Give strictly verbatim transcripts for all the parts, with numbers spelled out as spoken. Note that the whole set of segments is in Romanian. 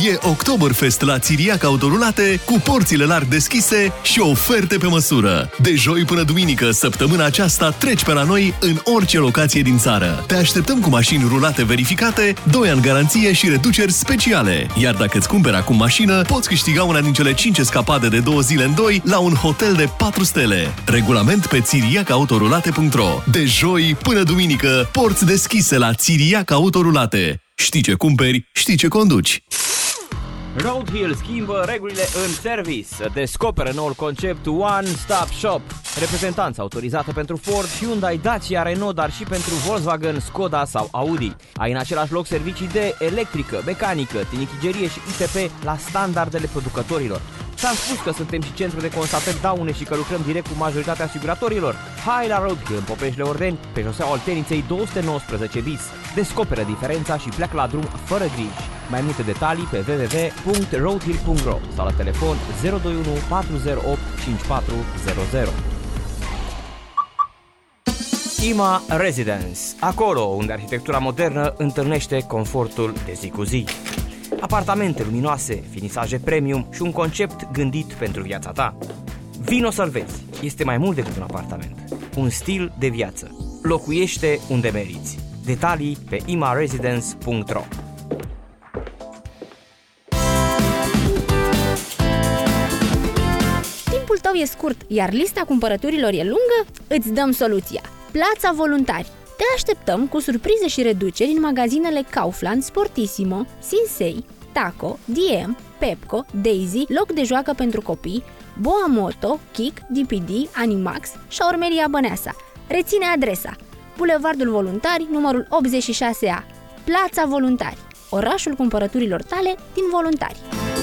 E Oktoberfest la Țiriac Autorulate cu porțile larg deschise și oferte pe măsură. De joi până duminică, săptămâna aceasta, treci pe la noi în orice locație din țară. Te așteptăm cu mașini rulate verificate, doi ani garanție și reduceri speciale. Iar dacă îți cumperi acum mașină, poți câștiga una din cele cinci escapade de două zile în doi la un hotel de patru stele. Regulament pe țiriac autorulate punct ro. De joi până duminică, porți deschise la Țiriac Autorulate. Știi ce cumperi, știi ce conduci. Roadhill schimbă regulile în service. Descoperă noul concept One Stop Shop. Reprezentanță autorizată pentru Ford, Hyundai, Dacia, Renault, dar și pentru Volkswagen, Skoda sau Audi. Ai în același loc servicii de electrică, mecanică, tinichigerie și I T P la standardele producătorilor. Ți-am spus că suntem și centru de constatări daune și că lucrăm direct cu majoritatea asiguratorilor. Hai la Roadhill în Popeșle Ordeni, pe șoseaua Olteniței două sute nouăsprezece bis. Descoperă diferența și pleacă la drum fără griji. Mai multe detalii pe w w w punct roadhill punct ro sau la telefon zero doi unu patru zero opt cinci patru zero zero. Ima Residence, acolo unde arhitectura modernă întâlnește confortul de zi cu zi. Apartamente luminoase, finisaje premium și un concept gândit pentru viața ta. Vino să-l vezi, este mai mult decât un apartament, un stil de viață. Locuiește unde meriți. Detalii pe ima residence punct ro. Timpul tău e scurt, iar lista cumpărăturilor e lungă? Îți dăm soluția. Plața Voluntari. Te așteptăm cu surprize și reduceri în magazinele Kaufland, Sportissimo, Sinsei, Taco, D M, Pepco, Daisy, loc de joacă pentru copii, Boa Moto, Kik, D P D, Animax, Șaurmeria Băneasa. Reține adresa: Bulevardul Voluntari, numărul optzeci și șase A. Plața Voluntari, orașul cumpărăturilor tale din Voluntari.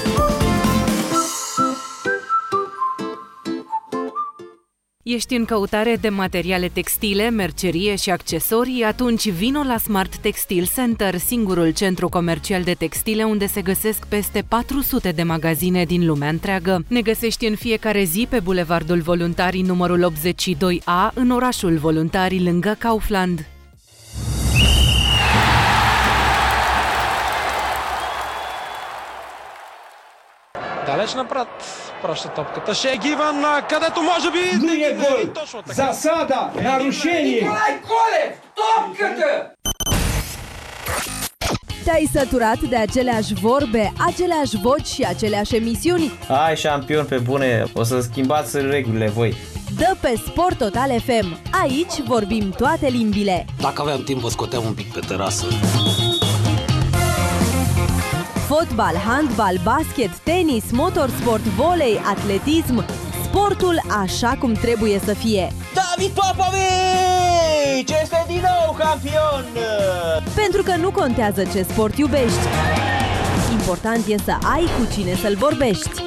Ești în căutare de materiale textile, mercerie și accesorii? Atunci vino la Smart Textile Center, singurul centru comercial de textile unde se găsesc peste patru sute de magazine din lumea întreagă. Ne găsești în fiecare zi pe Bulevardul Voluntarii numărul optzeci și doi A, în orașul Voluntari, lângă Kaufland. Далеч напред праща топката. Шегиван, където може би... Nu e gol! Засада! Нарушение! Николай Колев! Топката! Te-ai săturat de aceleași vorbe, aceleași voci și aceleași emisiuni? Hai, șampion, pe bune, o să schimbați regulile voi. Dă pe Sport Total F M. Aici vorbim toate limbile. Dacă aveam timp, vă scoteam un pic pe terasă. Fotbal, handbal, basket, tenis, motorsport, volei, atletism. Sportul așa cum trebuie să fie. David Popovici este din nou campion! Pentru că nu contează ce sport iubești. Important e să ai cu cine să-l vorbești.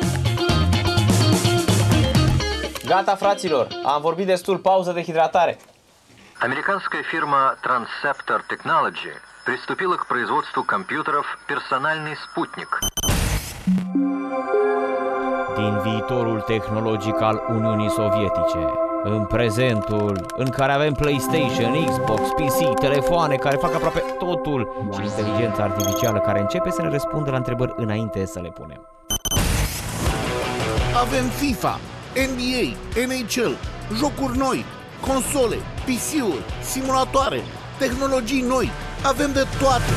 Gata, fraților, am vorbit destul, pauză de hidratare. Американская фирма Transceptor Technology приступила к производству компьютеров «Персональный спутник». Din viitorul tehnologic al Uniunii Sovietice, în prezentul în care avem PlayStation, Xbox, P C, telefoane care fac aproape totul și inteligența artificială care începe să ne răspundă la întrebări înainte să le punem. Avem FIFA, N B A, N H L, jocuri noi, console, P C-uri, simulatoare, tehnologii noi, avem de toate!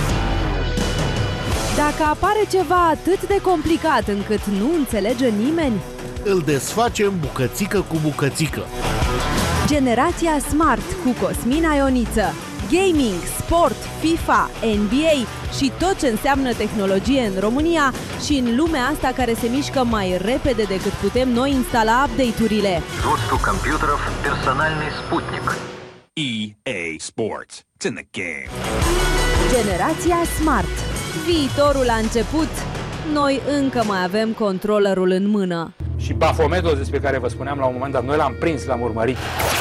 Dacă apare ceva atât de complicat încât nu înțelege nimeni, îl desfacem bucățică cu bucățică. Generația Smart cu Cosmin Ioniță. Gaming, sport, FIFA, N B A și tot ce înseamnă tehnologie în România și în lumea asta care se mișcă mai repede decât putem noi instala update-urile. Производство компьютеров «Персональный спутник». E A Sports. It's in the game. Generația Smart. Viitorul a început. Noi încă mai avem controllerul în mână. Și Bafometul, despre care vă spuneam la un moment dat, noi l-am prins, l-am urmărit.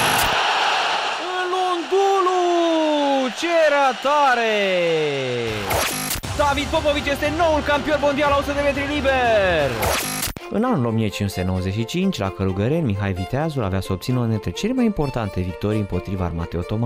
Lundulu! Ce ratare! David Popovici este noul campion mondial la o sută de metri liber! În anul o mie cinci sute nouăzeci și cinci, la Călugăreni, Mihai Viteazul avea să obțină una dintre cele mai importante victorii împotriva armatei otomane.